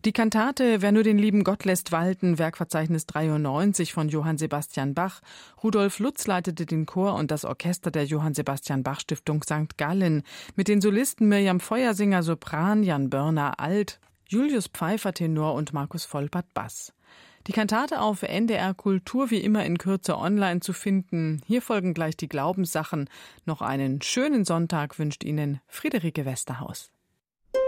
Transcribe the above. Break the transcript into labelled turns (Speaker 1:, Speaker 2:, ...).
Speaker 1: Die Kantate Wer nur den lieben Gott lässt walten, Werkverzeichnis 93 von Johann Sebastian Bach. Rudolf Lutz leitete den Chor und das Orchester der Johann Sebastian Bach Stiftung St. Gallen mit den Solisten Mirjam Feuersinger Sopran, Jan Börner Alt, Julius Pfeiffer Tenor und Markus Vollbart Bass. Die Kantate auf NDR Kultur wie immer in Kürze online zu finden. Hier folgen gleich die Glaubenssachen. Noch einen schönen Sonntag wünscht Ihnen Friederike Westerhaus.